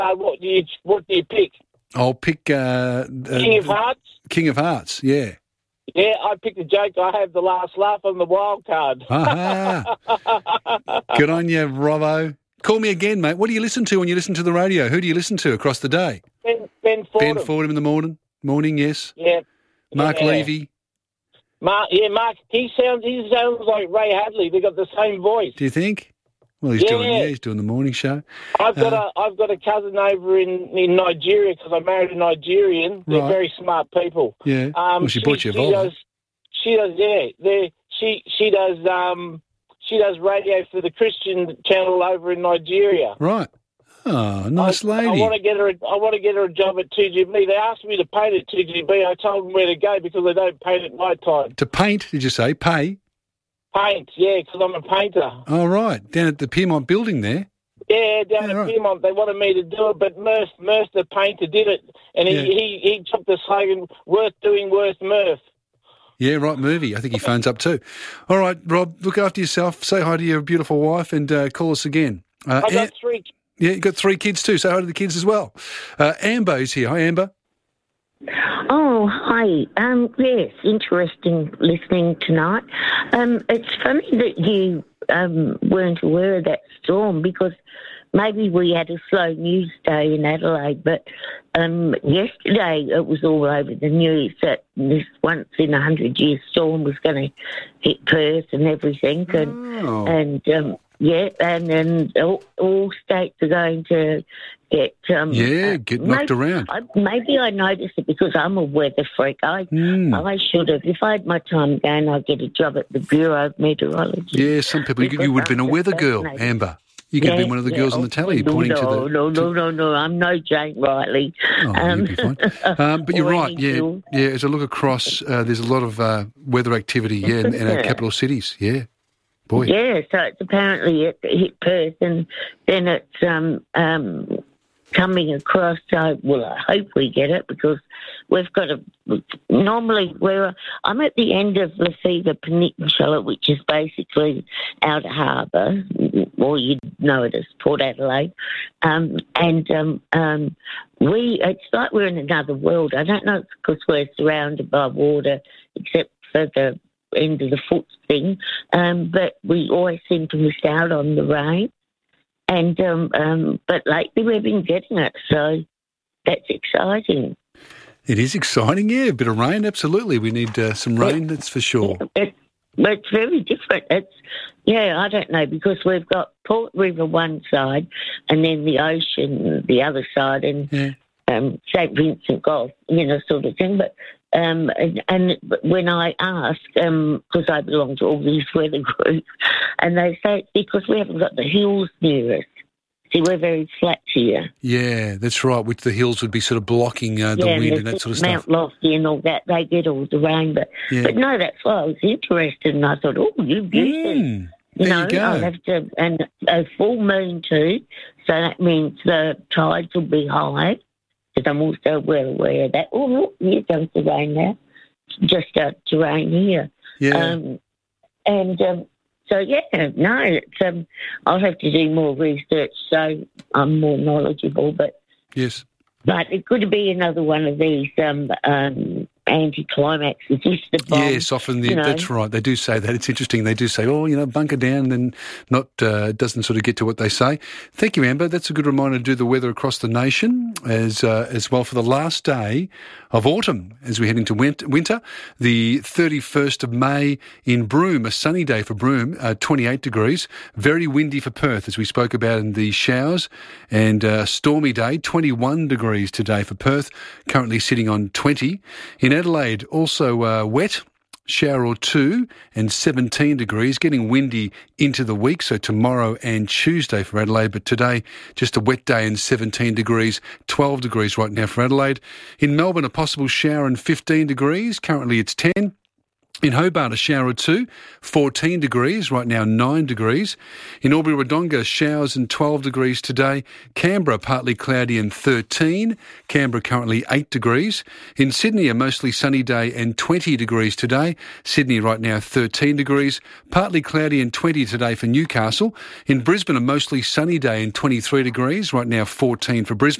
what do you pick? I'll pick... King of Hearts? King of Hearts, yeah. Yeah, I picked a joke. I have the last laugh on the wild card. Aha. Good on you, Robbo. Call me again, mate. What do you listen to when you listen to the radio? Who do you listen to across the day? Ben Fordham. Ben Fordham in the morning, yes. Yeah. Mark Levy. Mark. He sounds like Ray Hadley. They got the same voice. Do you think? Well, he's doing the morning show. I've got a cousin over in Nigeria because I married a Nigerian. They're very smart people. Yeah. She bought you a Volvo. She does radio for the Christian channel over in Nigeria. Right. Oh, nice lady. I want to get her a job at 2GB. They asked me to paint at 2GB. I told them where to go because they don't paint at night time. To paint, did you say? Pay? Paint, yeah, because I'm a painter. Oh, right. Down at the Piedmont building there? Yeah, down at Piedmont. They wanted me to do it, but Murph, the painter, did it. And he took the slogan, worth doing, worth Murph. Yeah, right, Murphy. I think he phones up too. All right, Rob, look after yourself. Say hi to your beautiful wife and call us again. I've got 3. Yeah, you've got 3 kids too. Say hi to the kids as well. Amber is here. Hi, Amber. Oh, hi. Yes, interesting listening tonight. It's funny that you weren't aware of that storm because maybe we had a slow news day in Adelaide, but yesterday it was all over the news that this once-in-a-100-year storm was going to hit Perth and everything. And then all states are going to get... get knocked around. Maybe I noticed it because I'm a weather freak. I should have. If I had my time again, I'd get a job at the Bureau of Meteorology. Yeah, some people... You would have been a weather girl, Amber. You could have been one of the girls on the telly pointing to the... No, I'm no Jane Riley. Oh, you'd be fine. But you're right, as I look across, there's a lot of weather activity, in our capital cities, Boy. Yeah, so it's apparently it hit Perth and then it's coming across. I hope we get it because we've got normally I'm at the end of Lefevre Peninsula, which is basically Outer Harbour, or you'd know it as Port Adelaide, it's like we're in another world. I don't know if it's because we're surrounded by water, except for the end of the foot thing, but we always seem to miss out on the rain. And but lately we've been getting it, so that's exciting. It is exciting, a bit of rain, absolutely. We need some rain, that's for sure. It's very different. I don't know, because we've got Port River one side and then the ocean the other side, and St. Vincent Gulf, sort of thing. But and when I ask, because I belong to all these weather groups, and they say it's because we haven't got the hills near us. See, we're very flat here. Yeah, that's right, which the hills would be sort of blocking the wind and that sort of stuff. Mount Lofty and all that, they get all the rain. But no, that's why I was interested, and I thought, you said, there you go. I'll have to, and a full moon too, so that means the tides will be high. Because I'm also well aware of that. Oh, here comes the rain now. Just started to rain here. Yeah. I'll have to do more research so I'm more knowledgeable. But it could be another one of these anticlimaxes. Yes, often that's right. They do say that. It's interesting. They do say, bunker down, and doesn't sort of get to what they say. Thank you, Amber. That's a good reminder to do the weather across the nation as well for the last day of autumn as we head into winter. The 31st of May in Broome, a sunny day for Broome, 28 degrees. Very windy for Perth, as we spoke about in the showers, and stormy day, 21 degrees today for Perth, currently sitting on 20. In Adelaide, also wet, shower or two, and 17 degrees, getting windy into the week, so tomorrow and Tuesday for Adelaide, but today just a wet day and 17 degrees, 12 degrees right now for Adelaide. In Melbourne, a possible shower and 15 degrees, currently it's 10. In Hobart, a shower or two, 14 degrees, right now 9 degrees. In Albury-Wodonga, showers and 12 degrees today. Canberra, partly cloudy and 13. Canberra currently 8 degrees. In Sydney, a mostly sunny day and 20 degrees today. Sydney right now 13 degrees. Partly cloudy and 20 today for Newcastle. In Brisbane, a mostly sunny day and 23 degrees, right now 14 for Brisbane.